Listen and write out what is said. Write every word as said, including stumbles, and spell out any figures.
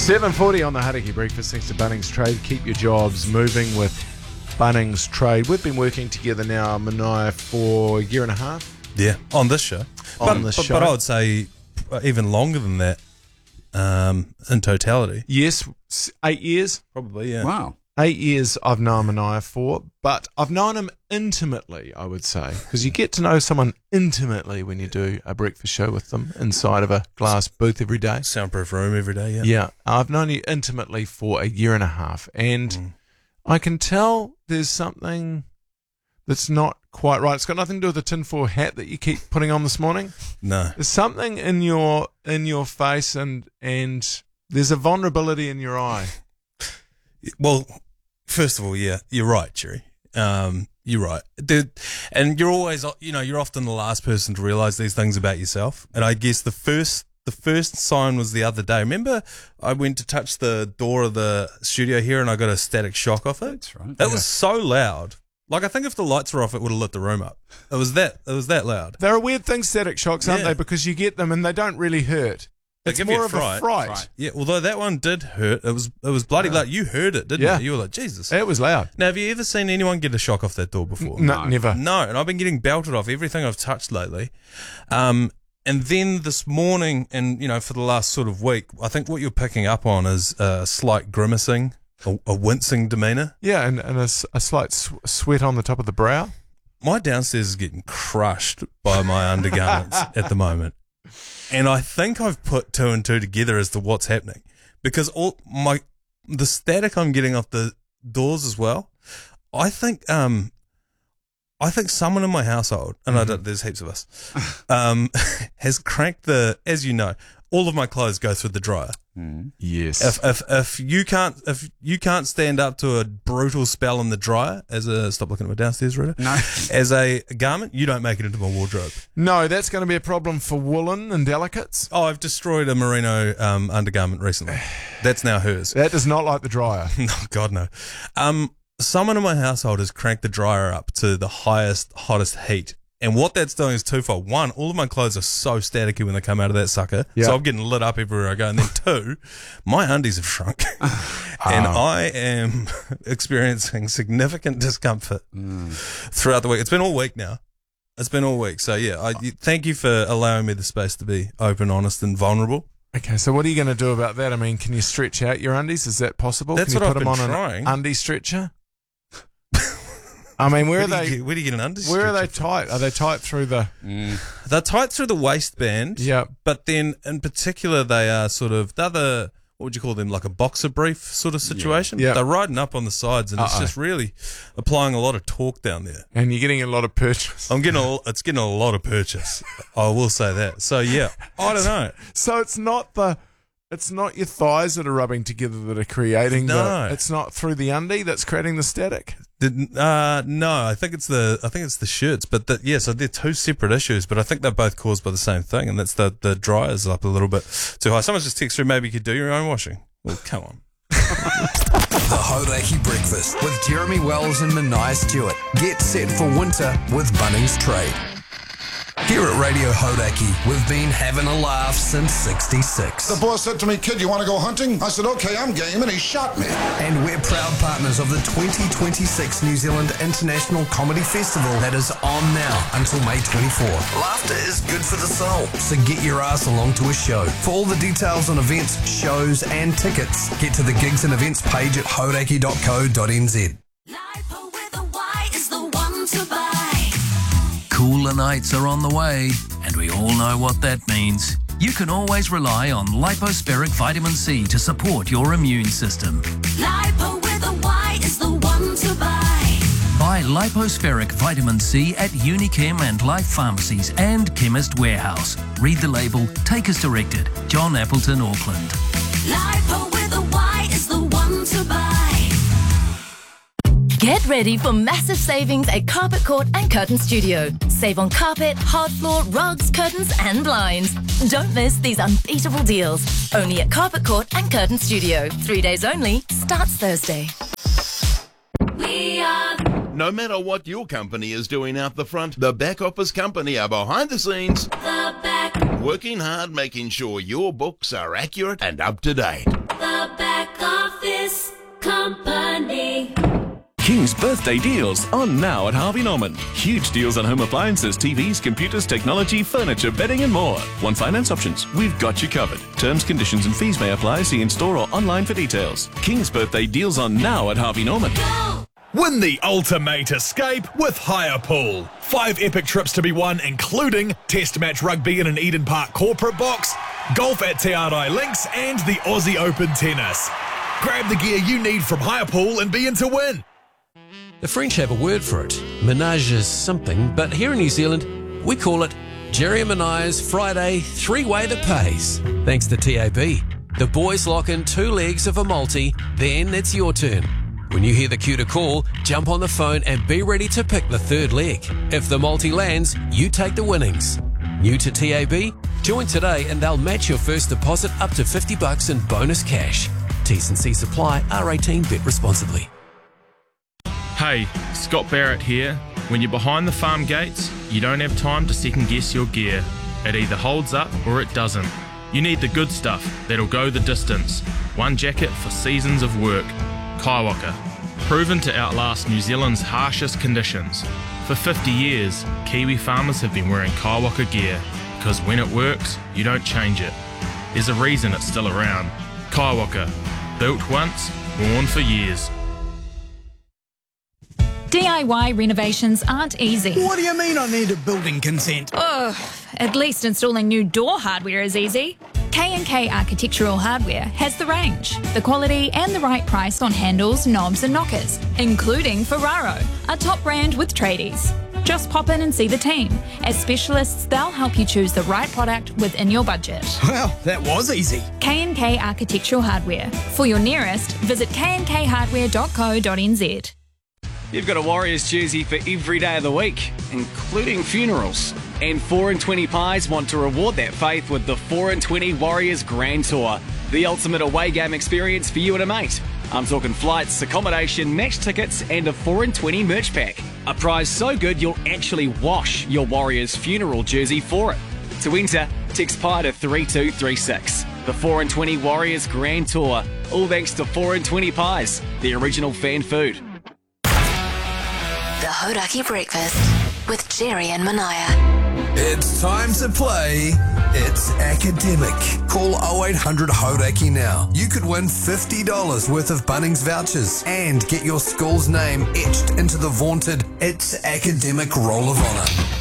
seven forty on the Hauraki Breakfast, thanks to Bunnings Trade. Keep your jobs moving with Bunnings Trade. We've been working together now, Mania, for a year and a half. Yeah, on this show. On but, this but, show. But I would say even longer than that um, in totality. Yes, eight years. Probably, yeah. Wow. Eight years I've known Mania for, but I've known him intimately, I would say, because you get to know someone intimately when you do a breakfast show with them inside of a glass booth every day. Soundproof room every day, yeah. Yeah, I've known you intimately for a year and a half, and mm. I can tell there's something that's not quite right. It's got nothing to do with the tinfoil hat that you keep putting on this morning. No. There's something in your in your face, and and there's a vulnerability in your eye. Well, first of all, yeah, you're right, Jerry. Um, you're right. Dude, and you're always, you know, you're often the last person to realise these things about yourself. And I guess the first the first sign was the other day. Remember, I went to touch the door of the studio here and I got a static shock off it? That's right. That yeah. was so loud. Like, I think if the lights were off, it would have lit the room up. It was that, it was that loud. They're a weird thing, static shocks, aren't Yeah. they? Because you get them and they don't really hurt. They It's give you more a of fright. a fright. Fright. Yeah, although that one did hurt. It was it was bloody loud. You heard it, didn't Yeah. you? You were like, Jesus. It was loud. Now, have you ever seen anyone get a shock off that door before? No, No. never. No, and I've been getting belted off everything I've touched lately. Um, and then this morning, and you know, for the last sort of week, I think what you're picking up on is a slight grimacing, a, a wincing demeanour. Yeah, and, and a, s- a slight sw- sweat on the top of the brow. My downstairs is getting crushed by my undergarments at the moment. And I think I've put two and two together as to what's happening, because all my the static I'm getting off the doors as well. I think um, I think someone in my household, and I don't, there's heaps of us, um, has cranked the. As you know, all of my clothes go through the dryer. Mm. Yes. If if if you can't if you can't stand up to a brutal spell in the dryer as a stop looking at my downstairs router, No. as a garment, you don't make it into my wardrobe. No, that's going to be a problem for woolen and delicates. Oh, I've destroyed a merino um, undergarment recently. That's now hers. That does not like the dryer. No, God, no. Um, someone in my household has cranked the dryer up to the highest, hottest heat. And what that's doing is twofold. One, all of my clothes are so staticky when they come out of that sucker. Yeah. So I'm getting lit up everywhere I go. And then two, my undies have shrunk. and Oh. I am experiencing significant discomfort Mm. throughout the week. It's been all week now. It's been all week. So, yeah, I, thank you for allowing me the space to be open, honest, and vulnerable. Okay, so what are you going to do about that? I mean, can you stretch out your undies? Is that possible? That's can you what put I've them been on trying. an undie stretcher? I mean, where are Where do, you they? get, where do you get an undie Where are they stretcher from? tight? Are they tight through the? Mm. They're tight through the waistband. Yeah. But then, in particular, they are sort of, they're the, what would you call them, like a boxer brief sort of situation? Yeah. They're riding up on the sides, and it's Uh-oh. just really applying a lot of torque down there. And you're getting a lot of purchase. I'm getting a, it's getting a lot of purchase. I will say that. So, yeah, I don't know. So it's not the, it's not your thighs that are rubbing together that are creating No. the. It's not through the undie that's creating the static. Did, uh, no, I think it's the, I think it's the shirts, but the, yeah, so they're two separate issues, but I think they're both caused by the same thing, and that's the, the dryer's up a little bit too high. Someone's just texted through, maybe you could do your own washing. Well, come on. The Hauraki Breakfast with Jeremy Wells and Mania Stewart. Get set for winter with Bunnings Trade. Here at Radio Hauraki, we've been having a laugh since sixty-six. The boss said to me, "Kid, you want to go hunting?" I said, "Okay, I'm game," and he shot me. And we're proud partners of the twenty twenty-six New Zealand International Comedy Festival that is on now until May twenty-fourth. Laughter is good for the soul, so get your ass along to a show. For all the details on events, shows and tickets, get to the gigs and events page at hauraki dot co dot n z. Lipo with a Y is the one to buy. Cooler nights are on the way, and we all know what that means. You can always rely on Liposperic Vitamin C to support your immune system. Lipo with a Y is the one to buy. Buy Lipospheric Vitamin C at Unichem and Life Pharmacies and Chemist Warehouse. Read the label, take as directed. John Appleton, Auckland. Lipo with a Y is the one to buy. Get ready for massive savings at Carpet Court and Curtain Studio. Save on carpet, hard floor, rugs, curtains and blinds. Don't miss these unbeatable deals. Only at Carpet Court and Curtain Studio. Three days only. Starts Thursday. We are No matter what your company is doing out the front, the back office company are behind the scenes, the back, working hard, making sure your books are accurate and up to date. the Company. King's birthday deals on now at Harvey Norman. Huge deals on home appliances, T Vs, computers, technology, furniture, bedding and more. One finance options. We've got you covered. Terms, conditions and fees may apply. See in store or online for details. King's birthday deals on now at Harvey Norman. Go! Win the ultimate escape with Hire Pool. Five epic trips to be won, including Test Match Rugby in an Eden Park corporate box, golf at Te Arai Links, and the Aussie Open Tennis. Grab the gear you need from Hire Pool and be in to win. The French have a word for it. Menage is something, but here in New Zealand, we call it Jerry and Manaya's Friday three-way that pays. Thanks to T A B. The boys lock in two legs of a multi, then it's your turn. When you hear the cue to call, jump on the phone and be ready to pick the third leg. If the multi lands, you take the winnings. New to T A B? Join today and they'll match your first deposit up to fifty bucks in bonus cash. T's and C's apply. R eighteen. Bet responsibly. Hey, Scott Barrett here. When you're behind the farm gates, you don't have time to second guess your gear. It either holds up or it doesn't. You need the good stuff that'll go the distance. One jacket for seasons of work. Kaiwaka. Proven to outlast New Zealand's harshest conditions. For fifty years, Kiwi farmers have been wearing Kaiwaka gear because when it works, you don't change it. There's a reason it's still around. Kaiwaka. Built once, worn for years. D I Y renovations aren't easy. What do you mean I need a building consent? Ugh, at least installing new door hardware is easy. K and K Architectural Hardware has the range, the quality and the right price on handles, knobs and knockers, including Ferraro, a top brand with tradies. Just pop in and see the team. As specialists, they'll help you choose the right product within your budget. Well, that was easy. K and K Architectural Hardware. For your nearest, visit k n k hardware dot co dot n z. You've got a Warriors jersey for every day of the week, including funerals. And four and twenty Pies want to reward that faith with the four and twenty Warriors Grand Tour, the ultimate away game experience for you and a mate. I'm talking flights, accommodation, match tickets, and a four and twenty merch pack. A prize so good you'll actually wash your Warriors funeral jersey for it. To enter, text Pie to three two three six. The four and twenty Warriors Grand Tour, all thanks to four and twenty Pies, the original fan food. The Hodaki Breakfast with Jerry and Manaya. It's time to play It's Academic. Call oh eight hundred Hodaki now. You could win fifty dollars worth of Bunnings vouchers and get your school's name etched into the vaunted It's Academic Roll of Honour.